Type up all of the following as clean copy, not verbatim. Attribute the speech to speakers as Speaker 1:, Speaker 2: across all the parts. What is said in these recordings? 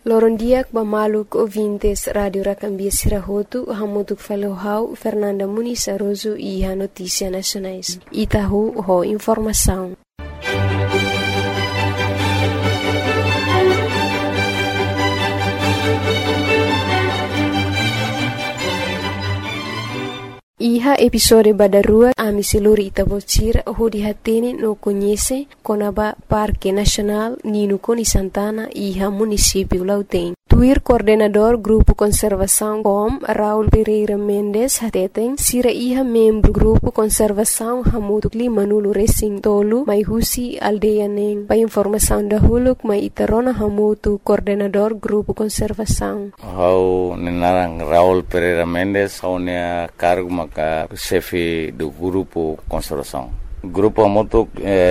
Speaker 1: Lorondiak bamaluk ouvintes Radio Racambia Sirahotu, hamutuk falohau Fernanda Muniz Aroso e a Notícia Nacionais. Itahu ho informação. Iha episode badarua ami siluri itabocira hodi hatene no conhece conaba Parque Nacional Nino Coni Santana iha município Lautém. Tuir coordenador Grupo Conservação com Raul Pereira Mendes hateten sira iha membro Grupo Conservação Hamutu Lima Nulu Racing Tolu mai husi aldeia neng. Pa informação da huluk mai itarona Hamutu coordenador Grupo Conservação.
Speaker 2: Hau nenarang Raul Pereira Mendes hau nea cargo maka chefe do Grupo Conservação. Grupo Hamutu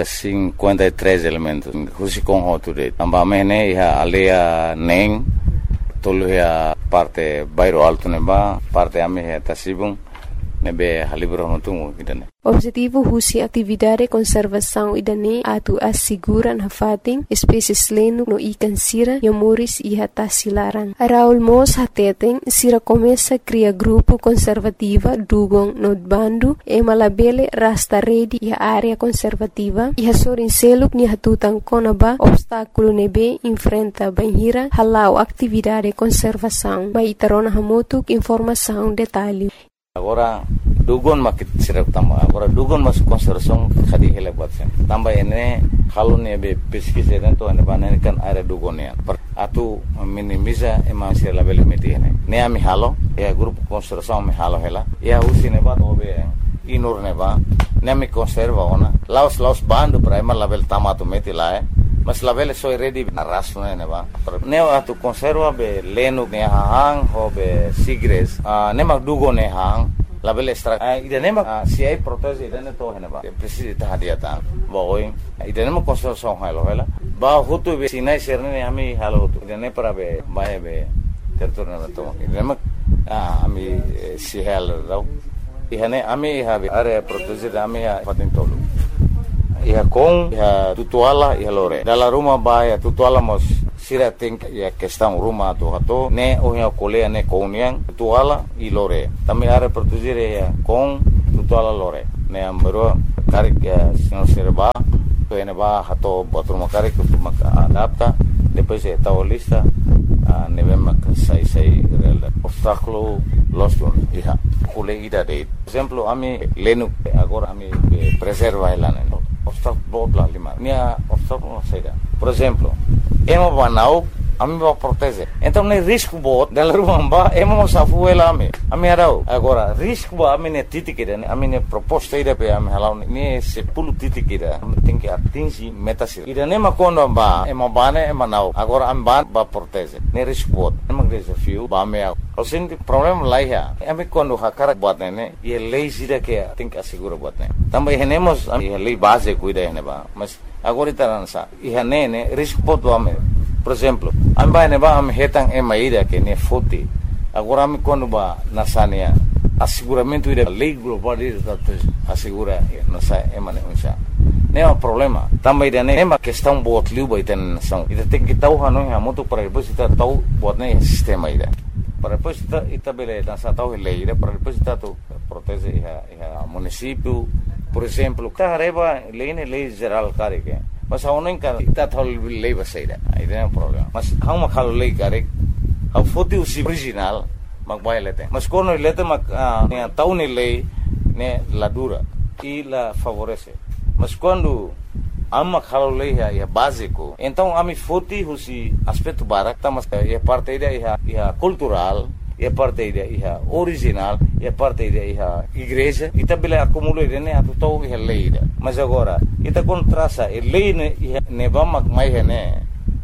Speaker 2: 53 elementos. Husi com hoture. Ambamene iha aldeia neng. Tolu ya parte bairro alto neba, parte ame ya Tasibung, nebe halibro hontungu idane.
Speaker 1: Objetivo husi atividade conservação idane atu asiguran hafating espécies lenu no ikan sira yamuris iha tasilaran. Raul Mos hateten sira começa cria grupo conservativa dugong no bandu e malabele rasta redi iha área conservativa iha sorin seluk ni hatutan konaba obstáculo nebe enfrenta banhira halau atividade conservação. Mai tarona hamotuk informação detalhe.
Speaker 2: Agora dugon makit sirak tamba. Agora dugon mas conservação khadi hele batsen. Tamba ene halon be pesquisa dentro ene banane kan area dugonia. Atu minimiza ema sira label metiene. Ne ami halo ya grupo conservação me halo hela. Ya usine ba obe inur ne ba. Ne ami conserva ona. Laos bando prima label tamato meti la mas label soy ready na rasno ne ba. Ne atu conserva be lenu ne hang ho be sigres. Ne mag dugo ne hang label extra idane mag si ai protege idane to hena ba. Precisa ta hadiata. Boy idane mag conservação hela. Ba hutu be sinai serne ami halo hutu. Idane para be bae be territorio na to. Idane mag ami si hel rau. Ihane ami have area protege ami patentolo. Iha kong, iha tutuala, iha lore. Dalam rumah bahaya tutuala mos sira think ya questão rumah tu hato ne ohia kolea ne koniang tutuala i lore. Tami are produzire ya kong tutuala lore. Ne ambero karik ya sino serba to ene ba hato bathroom karik tu mak adapta depois e tao lista ne vemak sai real obstáculo loston iha kule ida de. Exemplo ami lenu agora ami preserva elane. Obstáculo lima. Nia obstáculo saída. Por exemplo, emo banau, ami va proteger. Então nem risco bot, dela rumba, emo safu ela ami arau. Agora risco ba ami ne titikira, ami ne proposta ida pe ami halau ne se pulu titikira. Tem que atingir metas. Ida ne makondo ba, emo bane emo nau. Agora ami ban ba proteger. Ne risco bot, emo desafio ba me au. O senti problema lá ya. Ami quando hakara buat ne, e lei sida que tem que assegurar buat ne. Também renemos a lei base cuida ne ba. Mas agora itaransa, e ne risco bot ba me. Por exemplo, amba ne ba am hetang emaida que ne foti. Agora me quando ba nasania asseguramento ida lei global ida assegura nasa emane unsa. Ne o problema. Também ida ne uma questão bot liu ba iten nação. Ida tem que tau hanu ha moto para depois ita tau bot ne sistema ida. Para depois ita bele nasa tau lei ida para depois ita tu protege a município. Por exemplo, carreba lei geral carike. Mas a unen kan ita thol lei baseira. Aí tem um problema. Mas how ma khalo lei carek. How foti usi original magbai lete. Mas quando lete mag ne tau ne lei ne la dura e la favorece. Mas quando amma khalo lei é básico. Então ami foti usi aspecto barak mas é parte da é cultural. É parte da é original, é parte da é igreja. E também acumula né a total é lei. Mas agora, ita contrasta é lei ne vamos mais né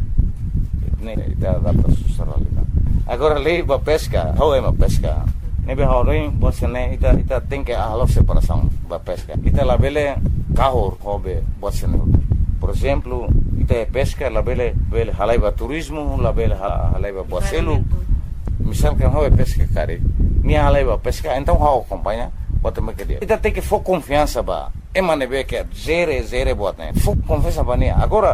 Speaker 2: ita data social. Agora lei ba pesca, how é uma pesca? Nebe haurin você né ita tem que a separação ba pesca. Ita labele carro hobe você né. Por exemplo, ita pesca labele halaiba turismo, labele halaiba boacelo. Misalkan how pesca cari, minha halaiba pesca, então how acompanha, bota me que dia. Ita tem que for confiança ba. Emane be que zere boat né. For confiança ba né. Agora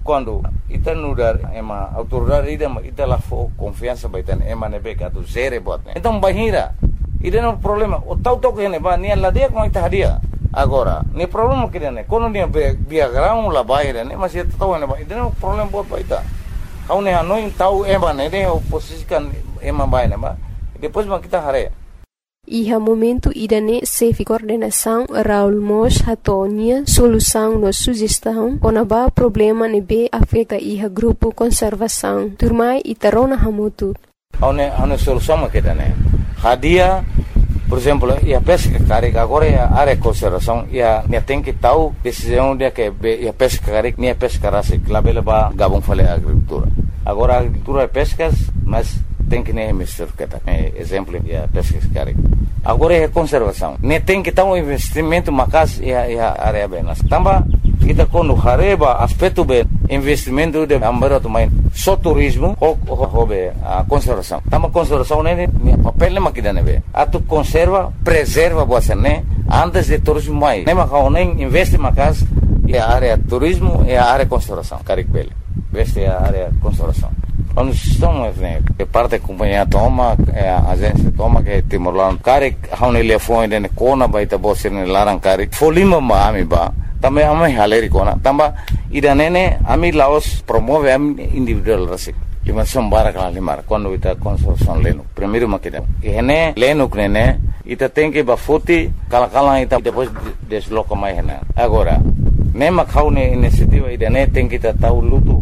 Speaker 2: quando ita nudar ema autoridade ita lá for confiança baitan ema nebe ka tu zere bot então bahira ida no problema o tau que ne ba ni la dia com ita hadia agora ni problema que ne quando ni biagrão la baira ne mas ita tau ne ba ida no problema bot baita kau ne hanoi tau ema ne o posisikan ema baina ba depois ma kita hare.
Speaker 1: Iha momento idane sefi coordenação Raul Mos hatonia solução no sugestão onaba problema nebe afeta iha grupo conservação turmai itarona hamutu.
Speaker 2: Aune solução ma kedane. Hadia, por exemplo, ia pesca carik agora ia área conservação ia tem que tal decisão dia que ia pesca carik nem pesca rasa labela ba gabung fale agricultura. Agora agricultura é pescas, mas tem que nem mistur kata exemplo ia pesca carik. Agora é conservação. Nem tem que tal investimento macas ia área bem. Tamba kita quando hareba aspecto bem investimento de ambara main só turismo ou hobe a conservação. Tamba conservação nem papel nem makidane be. Atu conserva, preserva boa né antes de turismo mai. Nem macau nem investe macas ia área turismo e a área conservação. Carik bele. Veste a área conservação. Quando estão que parte da companhia toma a agência toma que Timor-Leste carik haune le foi de kona baita bosir ne larang carik folima ma ami ba também ami haleri kona tamba idanene ami Laos promove ami individual rasik lima sombara kala lima quando ita consorção leno primeiro makida ene leno knene ita tem que ba foti kala ita depois desloca mais hena agora nema kaune iniciativa idane tem que tahu lutu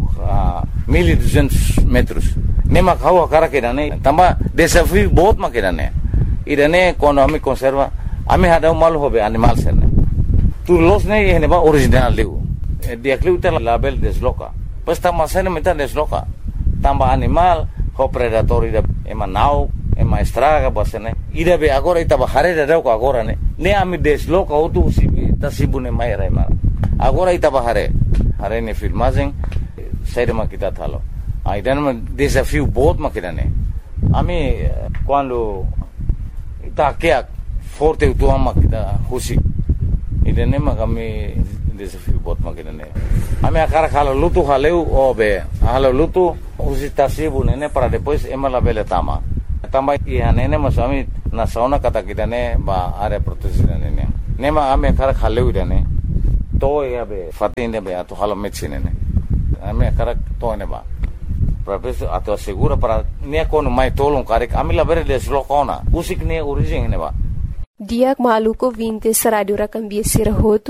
Speaker 2: 1200 metros nema kau akara kedane tamba desafio बहुत ma kedane idane quando ami conserva ami hada mal hobe animal sene tu los ne hene ba original liu dia kliu ta label desloca pues tamba sene meta desloca tamba animal ho predator ida ema nau ema estraga basene ida be agora ita ba hare da ko agora ne ami desloca otu sibi tasibune mai rai mara agora ita ba hare ne filmagem sair ma kita thalo aidan ma desafio बहुत ma kidane ami quando ita kia forte tu ama kita husi idane ma kami desafio बहुत ma kidane ami akara khala lutu haleu obe halo lutu husi tasibu nene para depois ema la bele tama ia nene ma sami na sauna kata kidane ba are protection nene nema ami akara khaleu idane to ya be fatinde be ato halo medicine ne ame karak to ne ba professor ato segura para ne kono mai tolong karik amila bere deslokona usik ne origin ne ba
Speaker 1: Diak maluko 20 radio rakam biesira hotu